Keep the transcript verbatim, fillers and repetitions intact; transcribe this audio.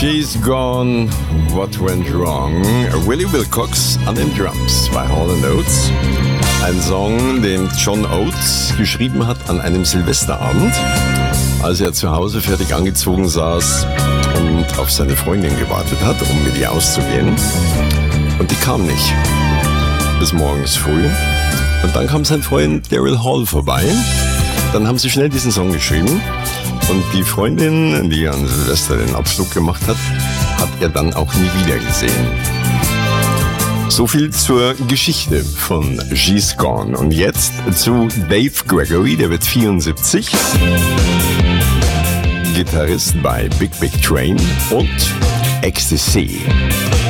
She's Gone, What Went Wrong? Willie Wilcox an den Drums bei Hall and Oates. Ein Song, den John Oates geschrieben hat an einem Silvesterabend, als er zu Hause fertig angezogen saß und auf seine Freundin gewartet hat, um mit ihr auszugehen. Und die kam nicht. Bis morgens früh. Und dann kam sein Freund Daryl Hall vorbei. Dann haben sie schnell diesen Song geschrieben. Und die Freundin, die an Silvester den Abflug gemacht hat, hat er dann auch nie wieder gesehen. So viel zur Geschichte von She's Gone. Und jetzt zu Dave Gregory, der wird vierundsiebzig. Gitarrist bei Big Big Train und Ecstasy.